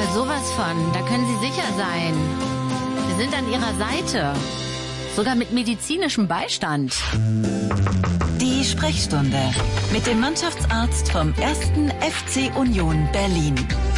sowas von. Da können Sie sicher sein. Wir sind an Ihrer Seite. Sogar mit medizinischem Beistand. Die Sprechstunde mit dem Mannschaftsarzt vom 1. FC Union Berlin.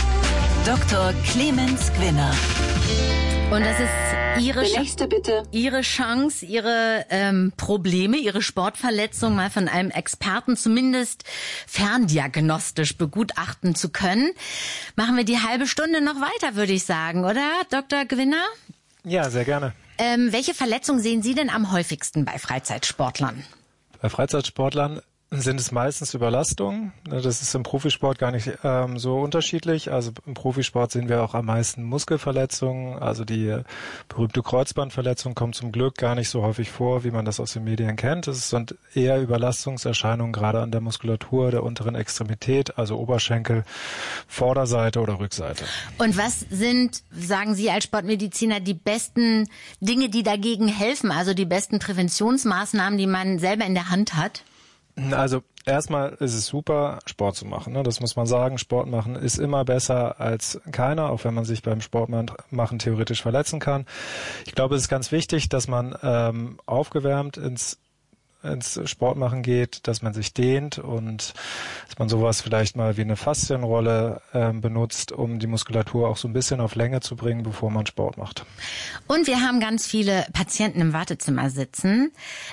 Dr. Clemens Gwinner. Und das ist Ihre Chance, Ihre Probleme, Ihre Sportverletzung mal von einem Experten zumindest ferndiagnostisch begutachten zu können. Machen wir die halbe Stunde noch weiter, würde ich sagen, oder, Dr. Gwinner? Ja, sehr gerne. Welche Verletzungen sehen Sie denn am häufigsten bei Freizeitsportlern? Bei Freizeitsportlern sind es meistens Überlastungen. Das ist im Profisport gar nicht so unterschiedlich. Also im Profisport sehen wir auch am meisten Muskelverletzungen. Also die berühmte Kreuzbandverletzung kommt zum Glück gar nicht so häufig vor, wie man das aus den Medien kennt. Es sind eher Überlastungserscheinungen gerade an der Muskulatur der unteren Extremität, also Oberschenkel, Vorderseite oder Rückseite. Und was sind, sagen Sie als Sportmediziner, die besten Dinge, die dagegen helfen? Also die besten Präventionsmaßnahmen, die man selber in der Hand hat? Also erstmal ist es super, Sport zu machen. Ne? Das muss man sagen. Sport machen ist immer besser als keiner, auch wenn man sich beim Sportmachen theoretisch verletzen kann. Ich glaube, es ist ganz wichtig, dass man aufgewärmt ins Sportmachen geht, dass man sich dehnt und dass man sowas vielleicht mal wie eine Faszienrolle benutzt, um die Muskulatur auch so ein bisschen auf Länge zu bringen, bevor man Sport macht. Und wir haben ganz viele Patienten im Wartezimmer sitzen.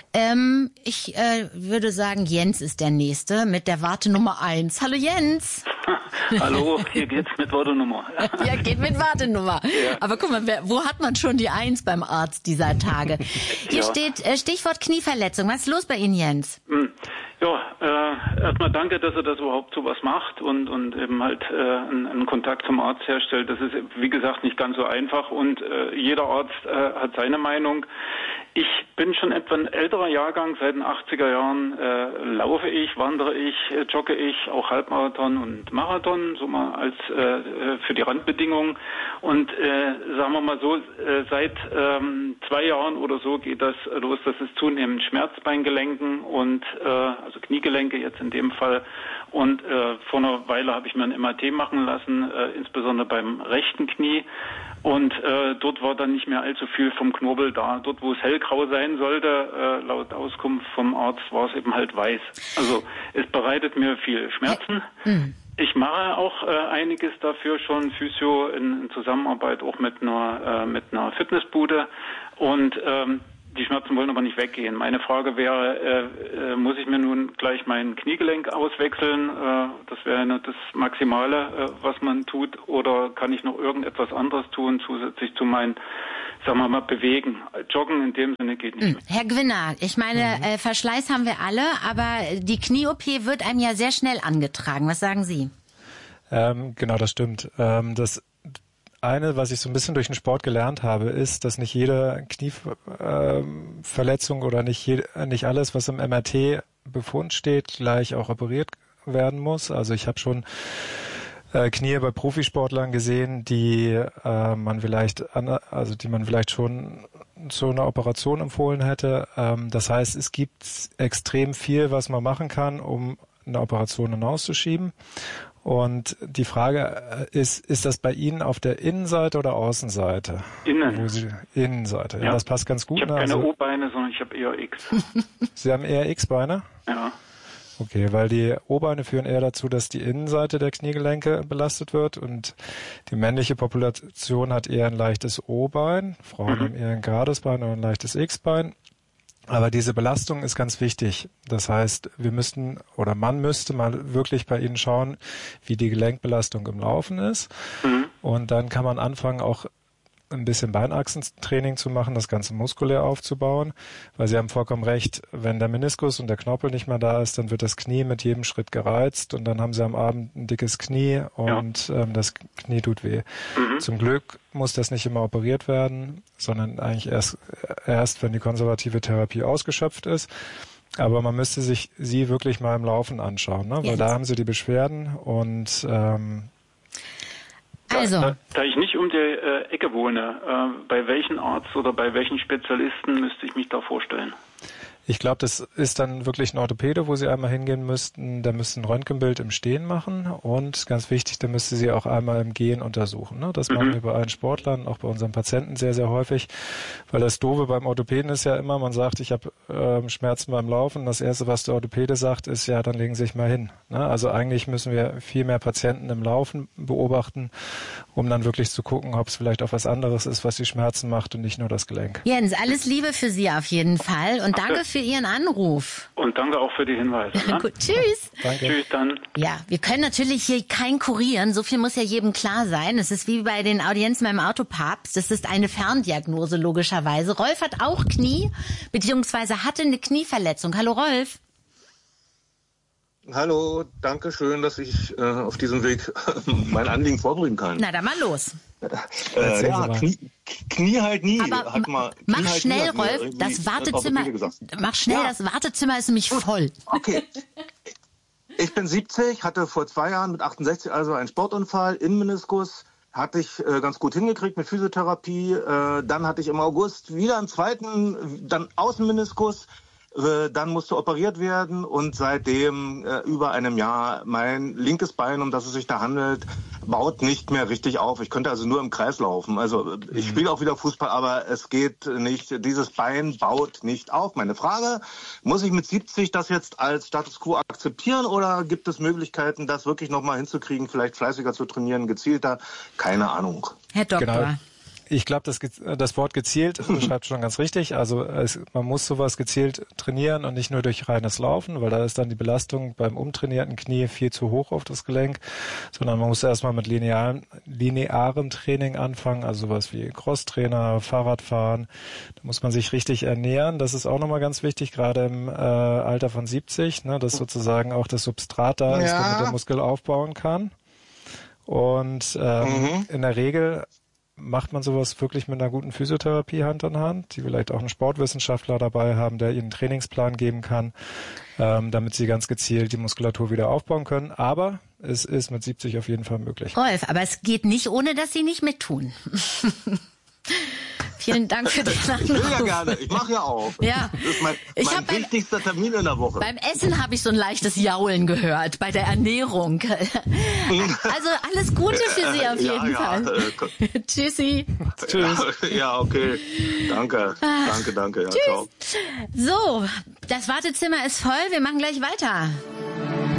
Ich würde sagen, Jens ist der Nächste mit der Wartenummer 1. Hallo Jens. Hallo, hier geht's mit Wartenummer. Ja, geht mit Wartenummer. Ja. Aber guck mal, wo hat man schon die 1 beim Arzt dieser Tage? Hier steht Stichwort Knieverletzung. Was ist los bei Ihnen, Jens? Ja, erstmal danke, dass er das überhaupt sowas macht und eben halt einen Kontakt zum Arzt herstellt. Das ist, wie gesagt, nicht ganz so einfach und jeder Arzt hat seine Meinung. Ich bin schon etwa ein älterer Jahrgang, seit den 80er Jahren laufe ich, wandere ich, jogge ich, auch Halbmarathon und Marathon, so mal als für die Randbedingungen. Und sagen wir mal so, seit 2 Jahren oder so geht das los, dass es zunehmend Schmerz bei den Gelenken und also Kniegelenke jetzt in dem Fall. Und vor einer Weile habe ich mir ein MRT machen lassen, insbesondere beim rechten Knie. Und dort war dann nicht mehr allzu viel vom Knorpel da. Dort, wo es hellgrau sein sollte, laut Auskunft vom Arzt, war es eben halt weiß. Also es bereitet mir viel Schmerzen. Ich mache auch einiges dafür schon, Physio in Zusammenarbeit auch mit einer Fitnessbude. Und die Schmerzen wollen aber nicht weggehen. Meine Frage wäre, muss ich mir nun gleich mein Kniegelenk auswechseln? Das wäre nur das Maximale, was man tut. Oder kann ich noch irgendetwas anderes tun, zusätzlich zu meinen, sagen wir mal, Bewegen? Joggen in dem Sinne geht nicht mehr. Herr Gwinner, ich meine, Verschleiß haben wir alle, aber die Knie-OP wird einem ja sehr schnell angetragen. Was sagen Sie? Genau, das stimmt. Das eine, was ich so ein bisschen durch den Sport gelernt habe, ist, dass nicht jede Knieverletzung oder nicht alles, was im MRT-Befund steht, gleich auch operiert werden muss. Also ich habe schon Knie bei Profisportlern gesehen, die man vielleicht schon zu einer Operation empfohlen hätte. Das heißt, es gibt extrem viel, was man machen kann, um eine Operation hinauszuschieben. Und die Frage ist das bei Ihnen auf der Innenseite oder Außenseite? Innenseite. Ja, das passt ganz gut. Ich habe keine O-Beine, sondern ich habe eher X. Sie haben eher X-Beine? Ja. Okay, weil die O-Beine führen eher dazu, dass die Innenseite der Kniegelenke belastet wird und die männliche Population hat eher ein leichtes O-Bein. Frauen haben eher ein gerades Bein oder ein leichtes X-Bein. Aber diese Belastung ist ganz wichtig. Das heißt, man müsste mal wirklich bei Ihnen schauen, wie die Gelenkbelastung im Laufen ist. Und dann kann man anfangen, auch ein bisschen Beinachsentraining zu machen, das Ganze muskulär aufzubauen, weil Sie haben vollkommen recht, wenn der Meniskus und der Knorpel nicht mehr da ist, dann wird das Knie mit jedem Schritt gereizt und dann haben Sie am Abend ein dickes Knie und das Knie tut weh. Zum Glück muss das nicht immer operiert werden, sondern eigentlich erst wenn die konservative Therapie ausgeschöpft ist. Aber man müsste sich sie wirklich mal im Laufen anschauen, ne? Weil da haben Sie die Beschwerden und Da ich nicht um die Ecke wohne, bei welchem Arzt oder bei welchen Spezialisten müsste ich mich da vorstellen? Ich glaube, das ist dann wirklich ein Orthopäde, wo Sie einmal hingehen müssten. Der müsste ein Röntgenbild im Stehen machen und ganz wichtig, der müsste Sie auch einmal im Gehen untersuchen. Ne? Das machen wir bei allen Sportlern, auch bei unseren Patienten sehr, sehr häufig, weil das Doofe beim Orthopäden ist ja immer, man sagt, ich habe Schmerzen beim Laufen. Das Erste, was der Orthopäde sagt, ist, ja, dann legen Sie sich mal hin. Ne? Also eigentlich müssen wir viel mehr Patienten im Laufen beobachten, um dann wirklich zu gucken, ob es vielleicht auch was anderes ist, was die Schmerzen macht und nicht nur das Gelenk. Jens, alles Liebe für Sie auf jeden Fall und danke für Ihren Anruf. Und danke auch für die Hinweise. Ne? Gut, tschüss. Danke. Tschüss dann. Ja, wir können natürlich hier kein kurieren, so viel muss ja jedem klar sein. Es ist wie bei den Audienzen beim Autopapst, das ist eine Ferndiagnose logischerweise. Rolf hat auch Knie, beziehungsweise hatte eine Knieverletzung. Hallo Rolf. Hallo, danke schön, dass ich auf diesem Weg mein Anliegen vorbringen kann. Na, dann mal los. Ja, Knie halt nie. Aber mach schnell, Rolf, das Wartezimmer, das Wartezimmer ist nämlich voll. Okay. Ich bin 70, hatte vor 2 Jahren mit 68 also einen Sportunfall, Innenmeniskus, hatte ich ganz gut hingekriegt mit Physiotherapie. Dann hatte ich im August wieder einen zweiten, dann Außenmeniskus. Dann musste operiert werden und seitdem über einem Jahr mein linkes Bein, um das es sich da handelt, baut nicht mehr richtig auf. Ich könnte also nur im Kreis laufen. Also ich spiele auch wieder Fußball, aber es geht nicht. Dieses Bein baut nicht auf. Meine Frage, muss ich mit 70 das jetzt als Status Quo akzeptieren oder gibt es Möglichkeiten, das wirklich nochmal hinzukriegen, vielleicht fleißiger zu trainieren, gezielter? Keine Ahnung. Herr Doktor. Genau. Ich glaube, das Wort gezielt beschreibt schon ganz richtig. Also man muss sowas gezielt trainieren und nicht nur durch reines Laufen, weil da ist dann die Belastung beim umtrainierten Knie viel zu hoch auf das Gelenk, sondern man muss erstmal mit linearem Training anfangen, also sowas wie Crosstrainer, Fahrradfahren. Da muss man sich richtig ernähren. Das ist auch nochmal ganz wichtig, gerade im Alter von 70, ne, dass sozusagen auch das Substrat da ist, damit der Muskel aufbauen kann. Und in der Regel macht man sowas wirklich mit einer guten Physiotherapie Hand in Hand, die vielleicht auch einen Sportwissenschaftler dabei haben, der ihnen einen Trainingsplan geben kann, damit sie ganz gezielt die Muskulatur wieder aufbauen können. Aber es ist mit 70 auf jeden Fall möglich. Rolf, aber es geht nicht, ohne dass Sie nicht mittun. Vielen Dank für den Anruf. Ich will ja gerne, ich mache ja auch. Ja. Das ist mein wichtigster Termin in der Woche. Beim Essen habe ich so ein leichtes Jaulen gehört, bei der Ernährung. Also alles Gute für Sie auf jeden Fall. Tschüssi. Tschüss. Ja, okay. Danke. Danke. Ja, tschüss. ciao. So, das Wartezimmer ist voll, wir machen gleich weiter.